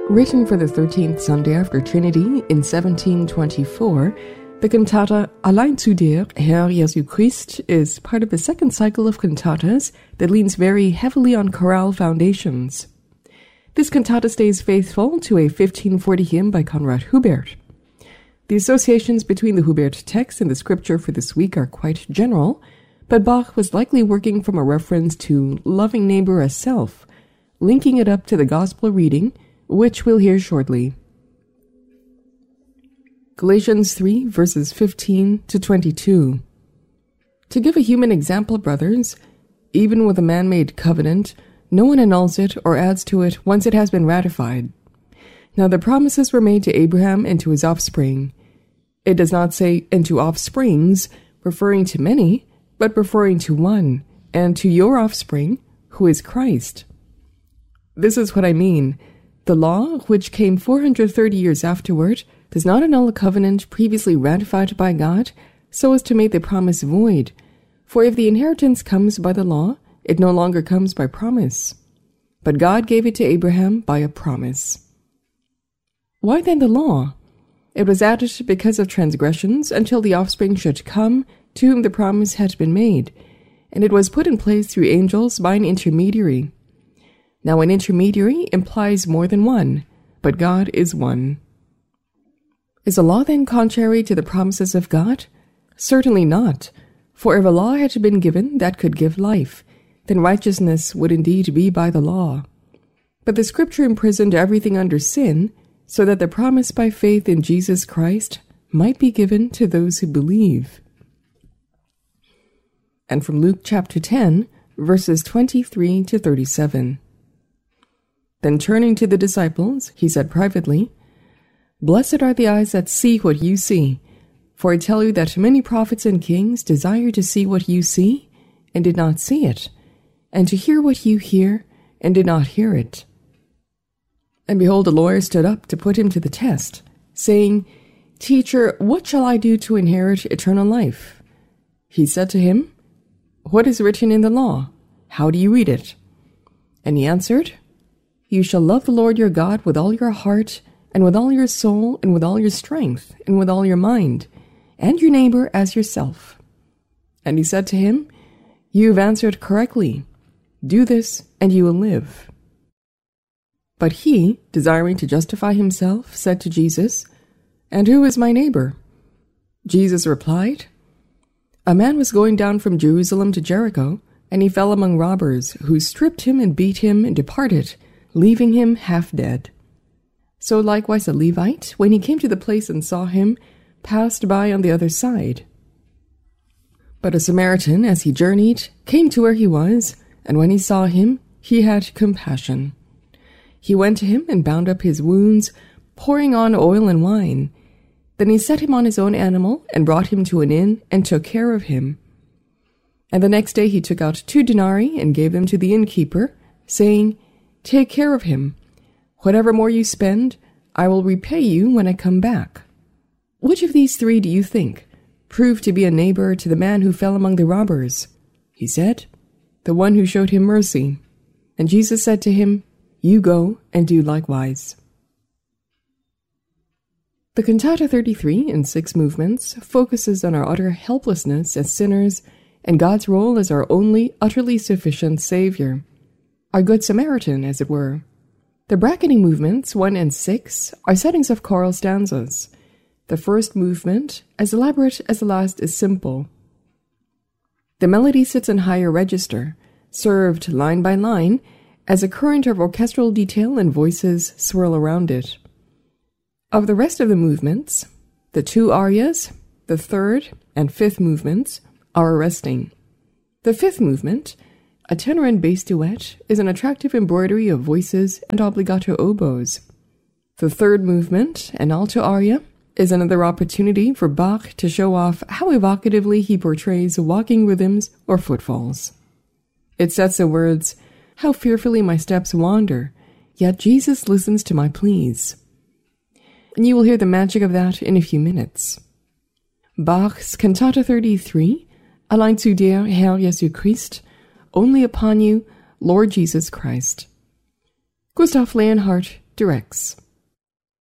Written for the 13th Sunday after Trinity in 1724, the cantata Allein zu dir, Herr Jesu Christ, is part of the second cycle of cantatas that leans very heavily on chorale foundations. This cantata stays faithful to a 1540 hymn by Conrad Hubert. The associations between the Hubert text and the scripture for this week are quite general, but Bach was likely working from a reference to loving neighbor as self, linking it up to the gospel reading, which we'll hear shortly. Galatians 3, verses 15 to 22. To give a human example, brothers, even with a man-made covenant, no one annuls it or adds to it once it has been ratified. Now the promises were made to Abraham and to his offspring. It does not say, and to offsprings, referring to many, but referring to one, and to your offspring, who is Christ. This is what I mean. The law, which came 430 years afterward, does not annul a covenant previously ratified by God, so as to make the promise void. For if the inheritance comes by the law, it no longer comes by promise. But God gave it to Abraham by a promise. Why then the law? It was added because of transgressions until the offspring should come, to whom the promise had been made, and it was put in place through angels by an intermediary. Now an intermediary implies more than one, but God is one. Is a law then contrary to the promises of God? Certainly not, for if a law had been given that could give life, then righteousness would indeed be by the law. But the Scripture imprisoned everything under sin, so that the promise by faith in Jesus Christ might be given to those who believe. And from Luke chapter 10, verses 23 to 37. Then turning to the disciples, he said privately, Blessed are the eyes that see what you see, for I tell you that many prophets and kings desire to see what you see, and did not see it, and to hear what you hear, and did not hear it. And behold, a lawyer stood up to put him to the test, saying, Teacher, what shall I do to inherit eternal life? He said to him, What is written in the law? How do you read it? And he answered, You shall love the Lord your God with all your heart, and with all your soul, and with all your strength, and with all your mind, and your neighbor as yourself. And he said to him, You have answered correctly. Do this, and you will live. But he, desiring to justify himself, said to Jesus, And who is my neighbor? Jesus replied, A man was going down from Jerusalem to Jericho, and he fell among robbers, who stripped him and beat him and departed, leaving him half dead. So likewise a Levite, when he came to the place and saw him, passed by on the other side. But a Samaritan, as he journeyed, came to where he was, and when he saw him, he had compassion. He went to him and bound up his wounds, pouring on oil and wine. Then he set him on his own animal, and brought him to an inn, and took care of him. And the next day he took out 2 denarii, and gave them to the innkeeper, saying, Take care of him. Whatever more you spend, I will repay you when I come back. Which of these 3 do you think proved to be a neighbor to the man who fell among the robbers? He said, The one who showed him mercy. And Jesus said to him, You go and do likewise. The Cantata 33 in 6 movements focuses on our utter helplessness as sinners and God's role as our only utterly sufficient Savior. Our Good Samaritan, as it were. The bracketing movements 1 and 6 are settings of choral stanzas. The first movement, as elaborate as the last, is simple. The melody sits in higher register, served line by line, as a current of orchestral detail and voices swirl around it. Of the rest of the movements, the 2 arias, the 3rd and 5th movements, are arresting. The 5th movement, a tenor and bass duet, is an attractive embroidery of voices and obligato oboes. The 3rd movement, an alto aria, is another opportunity for Bach to show off how evocatively he portrays walking rhythms or footfalls. It sets the words, How fearfully my steps wander, yet Jesus listens to my pleas. And you will hear the magic of that in a few minutes. Bach's Cantata 33, Allein zu dir, Herr Jesu Christ, Only upon you, Lord Jesus Christ. Gustav Leonhardt, directs.